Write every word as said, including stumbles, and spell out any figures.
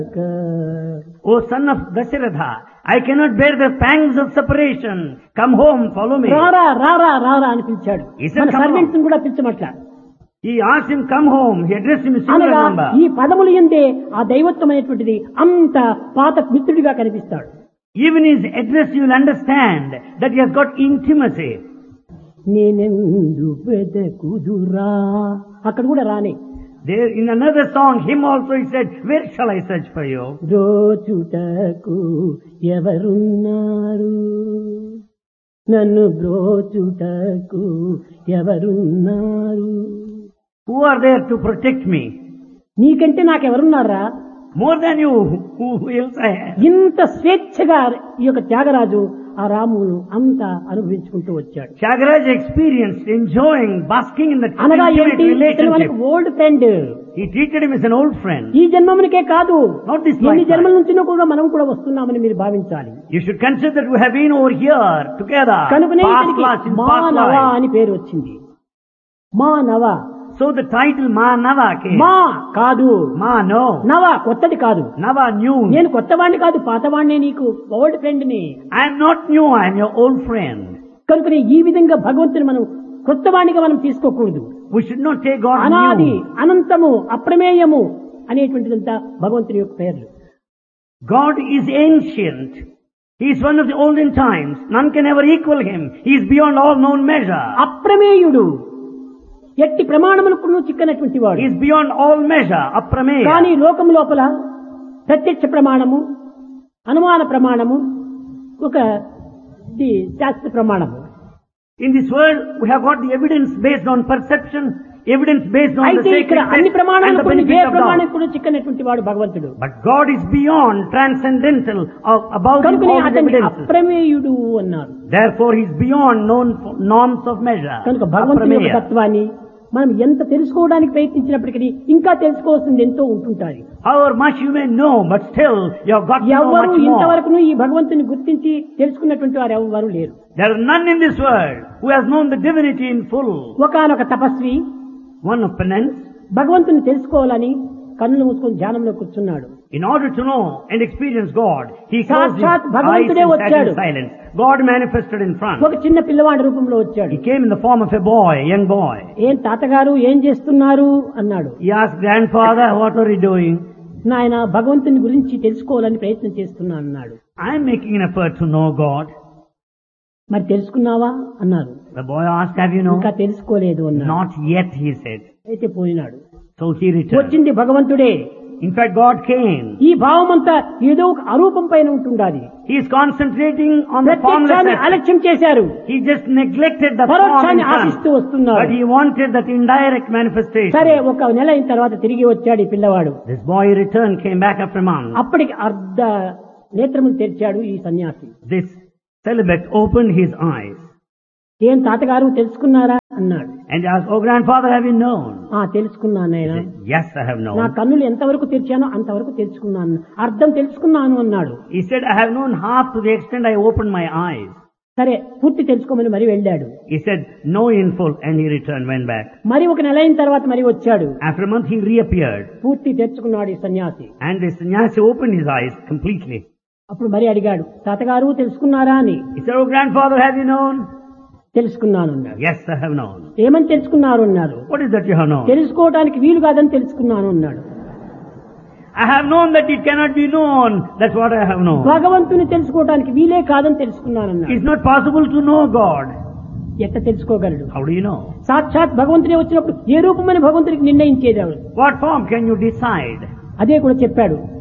O son of Dasharatha, I cannot bear the pangs of separation. Come home, follow me. రారా రారా రారా అని పిలిచాడు. మన సర్వెంట్స్ కూడా పిలిచమట్ల. He asked him, come home. He addressed him in similar number. ఈ పదములు యందే ఆ దైవత్వమైనటువంటిది అంత పాత మిత్రుడిగా కనిపిస్తాడు. Even his address you will understand that he has got intimacy. నేనెందు వెదకుదురా అక్కడ కూడా రానే. There in another song, him also he said, where shall I search for you? బ్రోచుటకు ఎవరున్నారు, నన్ను బ్రోచుటకు ఎవరున్నారు. Who are there to protect me? నీకంటే నాకెవరున్నారా? More than you, who else I have? ఇంత స్వేచ్ఛగా ఈ యొక్క త్యాగరాజు ఆ రామును అంతా అనుభవించుకుంటూ వచ్చాడు. Tyagaraja experienced enjoying, basking in that అనగా intimate relationship. Old friend. He treated him as an old friend. ఈ జన్మమునికే కాదు, Not this ఎన్ని lifetime. జన్మల నుంచి కూడా మనం కూడా వస్తున్నామని మీరు భావించాలి. You should consider that we have been over here together. కనుకనే Past ఇతనికి lives, in past మానవ lives. అని పేరు వచ్చింది. మానవ. So the title Manava came. మా కాదు, Ma no. నవ కొత్తది కాదు. Nava new. నేను కొత్తవాణ్ణి కాదు, పాతవాణ్ణి, నీకు ఓల్డ్ ఫ్రెండ్ ని. I am not new, I am your old friend. కనుకనే ఈ విధంగా భగవంతుని మనం కొత్తవాణిగా మనం తీసుకోకూడదు. We should not take God అనాది, new. అనంతము, అప్రమేయము అనేటువంటిదంతా భగవంతుని యొక్క పేర్లు. God is ancient. He is one of the olden times. None can ever equal him. He is beyond all known measure. అప్రమేయుడు, ఎట్టి ప్రమాణములకు చిక్కనటువంటి వాడు. He is beyond all measure. Aprameya. కానీ లోకం లోపల ప్రత్యక్ష ప్రమాణము, అనుమాన ప్రమాణము, ఒక ది శాస్త్ర ప్రమాణము. In this world, we have got the evidence based on perception, evidence based on the అయితే sacred ఇక్కడ text అన్ని and the ప్రమాణాలకు ఏ benefit of God. ప్రమాణానికి చిక్కనటువంటి వాడు భగవంతుడు. But God is beyond, transcendental, of, above కనుక all the అతన్ని evidences. అప్రమేయుడు అన్నారు. Therefore, he is beyond known norms of measure. కనుక భగవంతుని యొక్క Aprameya. తత్వాన్ని మనం ఎంత తెలుసుకోవడానికి ప్రయత్నించినప్పటికీ ఇంకా తెలుసుకోవాల్సింది ఎంతో ఉంటుంటారు. However much you may know, but still you have got to know ఎవరు much more. ఇంతవరకు ఈ భగవంతుని గుర్తించి తెలుసుకున్నటువంటి వారు ఎవరు లేరు. There are none in this world who has known the divinity in full. ఒకానొక తపస్వి One of penance, భగవంతుని తెలుసుకోవాలని కన్నులు మూసుకొని ధ్యానంలో కూర్చున్నాడు. in order to know and experience God, he closed his సాక్షాత్ eyes భగవంతుడే and sat వచ్చాడు. in silence. God manifested in front. ఒక చిన్న పిల్లవాడి రూపంలో వచ్చాడు. He came in the form of a boy, a young boy. ఏం తాతగారు ఏం చేస్తున్నారు అన్నాడు. He asked, grandfather, what are you doing? నాయన భగవంతుని గురించి తెలుసుకోవాలని ప్రయత్నం చేస్తున్నా అన్నాడు. I am making an effort to know God. మరి తెలుసుకున్నావా అన్నారు. The boy asked, have you known? ఇంకా తెలుసుకోలేదు అన్నాడు. Not yet, he said. అయితే పోయినాడు. So he returned. వచ్చింది భగవంతుడే. In fact, God came. ఈ భావం అంతా ఏదో ఒక అరూపం పైన ఉంటుండాలి. He is concentrating on the ప్రత్యక్షాన్ని formlessness. అలక్ష్యం చేశారు. He just neglected the form in పరోక్షాన్ని ఆశిస్తూ front. వస్తున్నారు. But he wanted that indirect manifestation. సరే, ఒక నెల అయిన తర్వాత తిరిగి వచ్చాడు ఈ పిల్లవాడు. This boy returned, came back after a month. అప్పటికి అర్ధ నేత్రములు తెరిచాడు ఈ సన్యాసి. This celibate opened his eyes ఏం తాతగారు తెలుసుకున్నారా అన్నాడు. and asked, oh grandfather, have you known? ఆ తెలుసుకున్నాను He ఆయన. said, yes, I have నా known. కన్నులు ఎంతవరకు తెరిచానో అంతవరకు తెలుసుకున్నాను, అర్థం తెలుసుకున్నాను అన్నాడు. He said, I have known half to the extent I opened my eyes. సరే, పూర్తి తెలుసుకోమని మరి వెళ్ళాడు. He said, no in full, and he returned, went back. మరి ఒక నెల అయిన తర్వాత మరి వచ్చాడు. After a month he reappeared, పూర్తి తెచ్చుకున్నాడు ఈ సన్యాసి. and the sannyasi opened his eyes completely. అప్పుడు మరి అడిగాడు, తాతగారు తెలుసుకున్నారా అని. He said, oh grandfather, have you known? తెలుసుకున్నాను అన్నాడు. Yes, I have known. ఏమని తెలుసుకున్నారు అన్నారు. What is that you have known? తెలుసుకోవడానికి వీలు కాదని తెలుసుకున్నాను అన్నాడు. I have known that it cannot be known. That's what I have known. భగవంతుని తెలుసుకోవడానికి వీలే కాదని తెలుసుకున్నాను అన్నాడు. It's not possible to know God. ఎట్ట తెలుసుకోగలడు? How do you know? సాక్షాత్ భగవంతుడే వచ్చినప్పుడు ఏ రూపమని భగవంతుడికి నిర్ణయించేది ఎవరు? What form can you decide? అదే కూడా చెప్పాడు.